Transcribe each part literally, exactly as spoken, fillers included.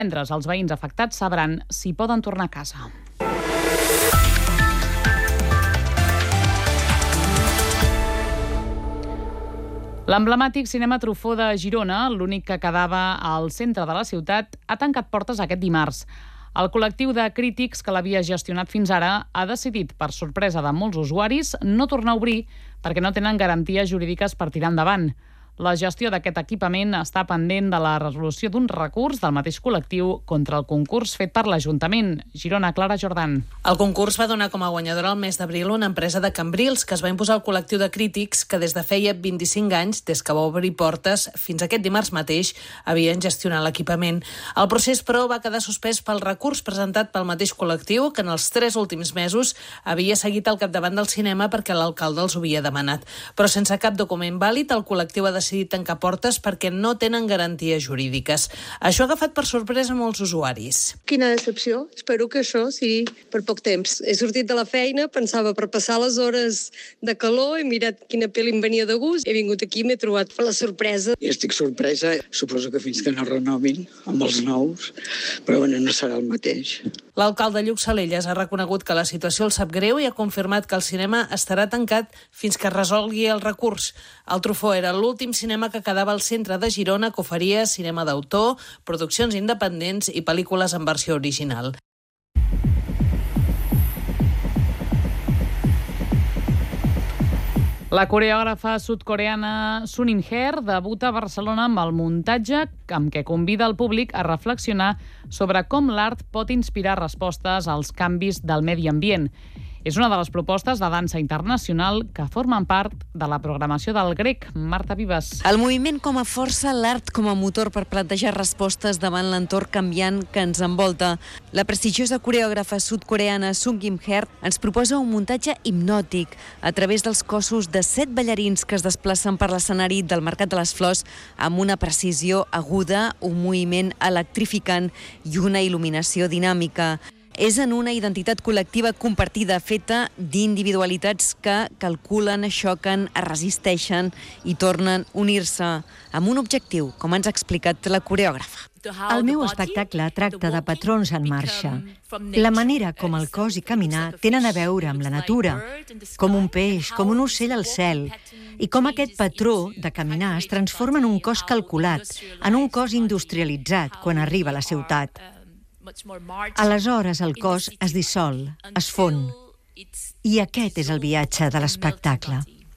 Divendres els veïns afectats sabran si poden tornar a casa. L'emblemàtic cinema Truffaut de Girona, l'únic que quedava al centre de la ciutat, ha tancat portes aquest dimarts. El col·lectiu de crítics que l'havia gestionat fins ara ha decidit, per sorpresa de molts usuaris, no tornar a obrir perquè no tenen garanties jurídiques per tirar endavant. La gestió d'aquest equipament està pendent de la resolució d'un recurs del mateix col·lectiu contra el concurs fet per l'Ajuntament. Girona, Clara Jordan. El concurs va donar com a guanyadora el mes d'abril una empresa de Cambrils que es va imposar al col·lectiu de crítics que des de feia vint-i-cinc anys, des que va obrir portes, fins aquest dimarts mateix, havien gestionat l'equipament. El procés, però, va quedar suspès pel recurs presentat pel mateix col·lectiu que en els tres últims mesos havia seguit al capdavant del cinema perquè l'alcalde els ho havia demanat. Però sense cap document vàlid, el col·lectiu ha decidit tancar portes perquè no tenen garanties jurídiques. Això ha agafat per sorpresa molts usuaris. Quina decepció. Espero que això sigui per poc temps. He sortit de la feina, pensava per passar les hores de calor, he mirat quina pel·li em venia de gust, he vingut aquí i m'he trobat la sorpresa. I estic sorpresa, suposo que fins que no renovin amb els nous, però bueno, no serà el mateix. L'alcalde Lluc Salelles ha reconegut que la situació el sap greu i ha confirmat que el cinema estarà tancat fins que resolgui el recurs. El Truffaut era l'últim cinema que quedava al centre de Girona, que oferia cinema d'autor, produccions independents i pel·lícules en versió original. La coreògrafa sud-coreana Sun In-Her debuta a Barcelona amb el muntatge amb què convida el públic a reflexionar sobre com l'art pot inspirar respostes als canvis del medi ambient. És una de les propostes de dansa internacional que formen part de la programació del Grec. Marta Vives. El moviment com a força, l'art com a motor per plantejar respostes davant l'entorn canviant que ens envolta. La prestigiosa coreògrafa sud-coreana Sun In-Her ens proposa un muntatge hipnòtic a través dels cossos de set ballarins que es desplacen per l'escenari del Mercat de les Flors amb una precisió aguda, un moviment electrificant i una il·luminació dinàmica. És en una identitat col·lectiva compartida, feta d'individualitats que calculen, xoquen, es resisteixen i tornen a unir-se amb un objectiu, com ens ha explicat la coreògrafa. El meu espectacle tracta de patrons en marxa. La manera com el cos i caminar tenen a veure amb la natura, com un peix, com un ocell al cel, i com aquest patró de caminar es transforma en un cos calculat, en un cos industrialitzat quan arriba a la ciutat. Aleshores el cos es dissol, es fon, i aquest és el viatge de l'espectacle.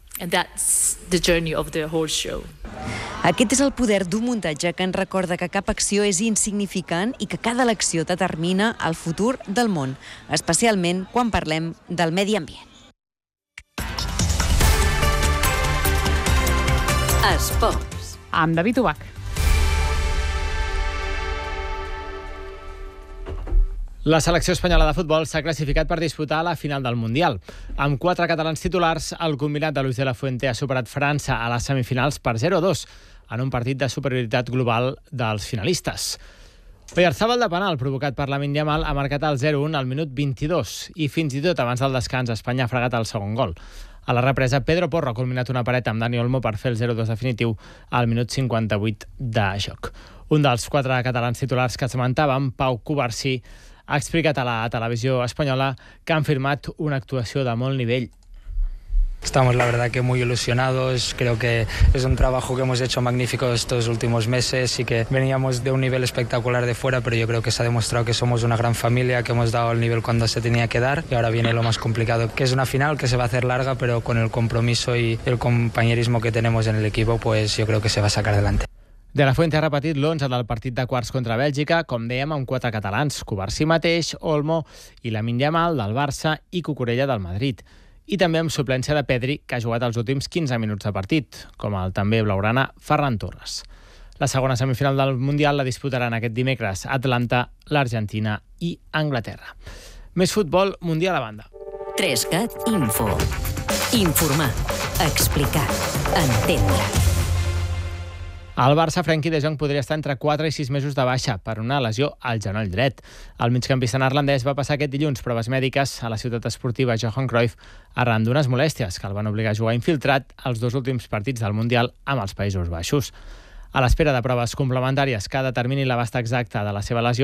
Aquest és el poder d'un muntatge que ens recorda que cap acció és insignificant i que cada elecció determina el futur del món, especialment quan parlem del medi ambient. Esports. Amb David Ubach. La selecció espanyola de futbol s'ha classificat per disputar la final del Mundial. Amb quatre catalans titulars, el combinat de Luis de la Fuente ha superat França a les semifinals per zero a dos, en un partit de superioritat global dels finalistes. Oyarzabal de penal, provocat per Lamine Yamal, ha marcat el zero a un al minut vint-i-dos i fins i tot abans del descans Espanya ha fregat el segon gol. A la represa, Pedro Porro ha culminat una paret amb Dani Olmo per fer el zero a dos definitiu al minut cinquanta-vuit de joc. Un dels quatre catalans titulars que esmentàvem, Pau Cubarsí, ha explicat a la televisió espanyola que han firmat una actuació de molt nivell. Estamos la verdad que muy ilusionados, creo que es un trabajo que hemos hecho magnífico estos últimos meses y que veníamos de un nivel espectacular de fuera, pero yo creo que se ha demostrado que somos una gran familia, que hemos dado el nivel cuando se tenía que dar y ahora viene lo más complicado, que es una final que se va a hacer larga, pero con el compromiso y el compañerismo que tenemos en el equipo, pues yo creo que se va a sacar adelante. De la Fuente ha repetit l'onze del partit de quarts contra Bèlgica, com dèiem, amb quatre catalans, Cubarsí mateix, Olmo i Lamine Yamal del Barça i Cucurella del Madrid. I també amb suplència de Pedri, que ha jugat els últims quinze minuts de partit, com el també blaugrana Ferran Torres. La segona semifinal del Mundial la disputaran aquest dimecres Atlanta, l'Argentina i Anglaterra. Més futbol, Mundial a banda. tres cat Info. Informar, explicar, entendre. El Barça, Frenkie de Jong, podria estar entre quatre i sis mesos de baixa per una lesió al genoll dret. El migcampista neerlandès va passar aquest dilluns proves mèdiques a la ciutat esportiva Johan Cruyff arran d'unes molèsties que el van obligar a jugar infiltrat els dos últims partits del Mundial amb els Països Baixos. A l'espera de proves complementàries que determinin l'abast exacte de la seva lesió,